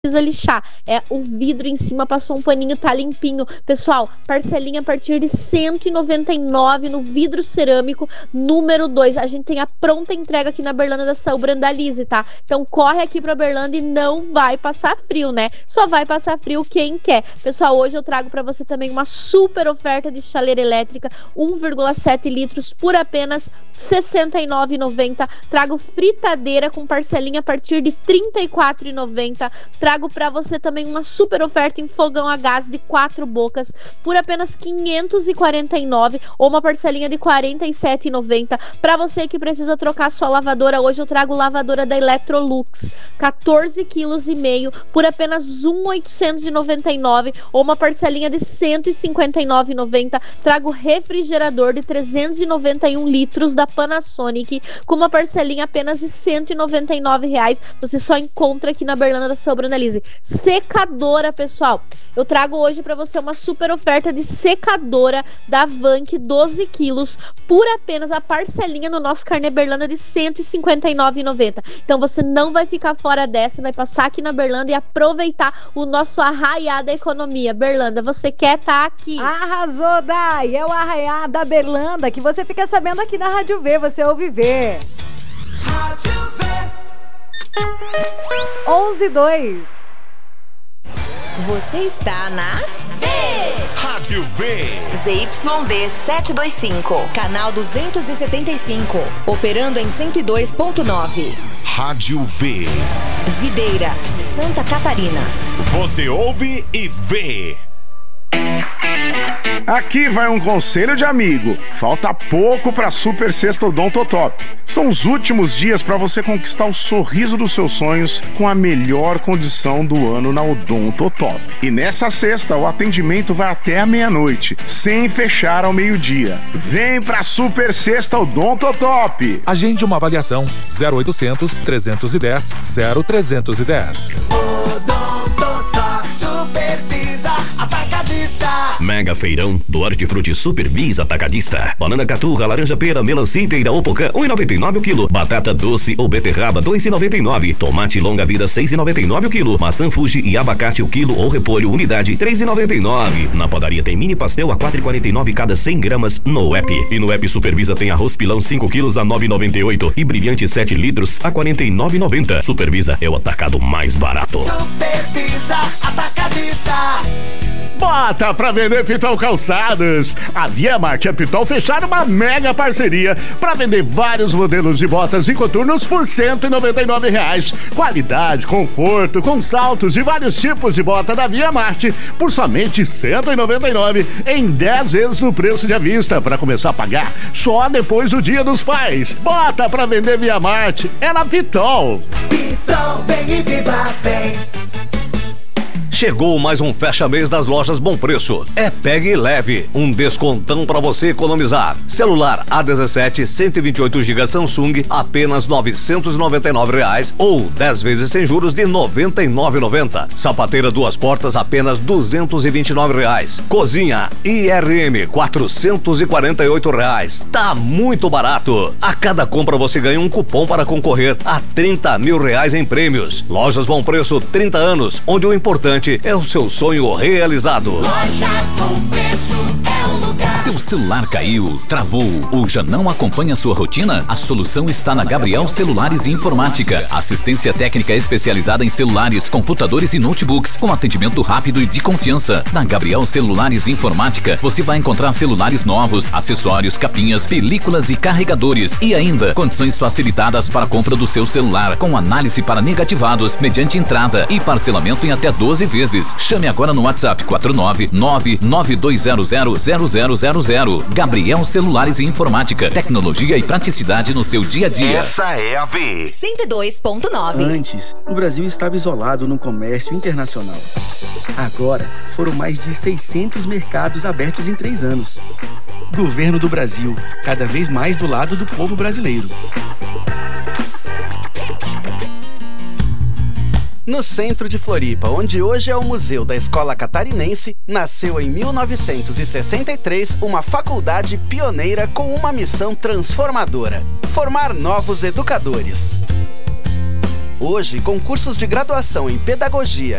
precisa lixar. O vidro em cima passou um paninho, tá limpinho. Pessoal, parcelinha a partir de R$199 no vidro cerâmico número 2. A gente tem a pronta entrega aqui na Berlândia da Saúl Brandalize, tá? Então corre aqui pra Berlândia e não vai passar frio, né? Só vai passar frio quem quer. Pessoal, hoje eu trago pra você também uma super oferta de chaleira elétrica, 1,7 litros por apenas R$69,90. Trago fritadeira com parcelinha a partir de R$34,90. Trago para você também uma super oferta em fogão a gás de 4 bocas por apenas R$549 ou uma parcelinha de R$47,90. Para você que precisa trocar sua lavadora, hoje eu trago lavadora da Electrolux, 14,5 kg por apenas R$1.899 ou uma parcelinha de R$159,90. Trago refrigerador de 391 litros da Panasonic com uma parcelinha apenas de R$199. Você só encontra aqui na Berlândia da Saúl Brandalize. Secadora, pessoal, eu trago hoje para você uma super oferta de secadora da Vank, 12 quilos, por apenas a parcelinha no nosso carnê Berlândia de R$159,90. Então você não vai ficar fora dessa, vai passar aqui na Berlândia e aproveitar o nosso arraiá da economia. Berlândia, você quer estar aqui? Arrasou, Dai! É o arraiá da Berlândia que você fica sabendo aqui na Rádio V, você ouve ver. Rádio V 11:02. Você está na V. Rádio V. ZYD 725, canal 275, operando em 102.9. Rádio V. Videira, Santa Catarina. Você ouve e vê. Aqui vai um conselho de amigo. Falta pouco para Super Sexta Odontotop. São os últimos dias para você conquistar o sorriso dos seus sonhos com a melhor condição do ano na Odontotop. E nessa sexta o atendimento vai até a meia-noite, sem fechar ao meio-dia. Vem pra Super Sexta Odontotop. Agende uma avaliação 0800 310 0310. Odontotop Supervisa Atacadista. Mega feirão do Hortifruti Superbis Atacadista. Banana caturra, laranja pera, melancia inteira ou pocã, 1,99 o quilo. Batata doce ou beterraba, 2,99. Tomate longa vida, 6,99 o quilo. Maçã Fuji e abacate o quilo ou repolho unidade, 3,99. Na padaria tem mini pastel a 4,49 cada 100 gramas no app. E no app Supervisa tem arroz pilão 5 quilos a 9,98 e brilhante 7 litros a 49,90. Supervisa é o atacado mais barato. Supervisa Atacadista. Bota pra vender Pitol Calçados. A Via Marte e a Pitol fecharam uma mega parceria para vender vários modelos de botas e coturnos por R$199. Qualidade, conforto, com saltos e vários tipos de bota da Via Marte por somente R$199 em 10 vezes no preço de à vista, para começar a pagar só depois do Dia dos Pais. Bota pra vender Via Marte é na Pitol. Pitol, vem e viva bem. Chegou mais um fecha-mês das lojas Bom Preço. É Pegue e Leve, um descontão para você economizar. Celular A17 128 GB Samsung, apenas R$999 ou 10 vezes sem juros de R$99,90. Sapateira duas portas, apenas R$229. Cozinha IRM, R$448. Tá muito barato. A cada compra você ganha um cupom para concorrer a R$30 mil em prêmios. Lojas Bom Preço, 30 anos, onde o importante é o seu sonho realizado. Lojas Bom Preço é o lugar. Seu celular caiu, travou ou já não acompanha sua rotina? A solução está na Gabriel Celulares e Informática. Assistência técnica especializada em celulares, computadores e notebooks, com atendimento rápido e de confiança. Na Gabriel Celulares e Informática, você vai encontrar celulares novos, acessórios, capinhas, películas e carregadores. E ainda, condições facilitadas para a compra do seu celular, com análise para negativados, mediante entrada e parcelamento em até 12 vezes. Chame agora no WhatsApp 49992000000. Gabriel Celulares e Informática. Tecnologia e praticidade no seu dia a dia. Essa é a V. 102.9. Antes, o Brasil estava isolado no comércio internacional. Agora, foram mais de 600 mercados abertos em 3 anos. Governo do Brasil, cada vez mais do lado do povo brasileiro. No centro de Floripa, onde hoje é o Museu da Escola Catarinense, nasceu em 1963 uma faculdade pioneira com uma missão transformadora: formar novos educadores. Hoje, com cursos de graduação em pedagogia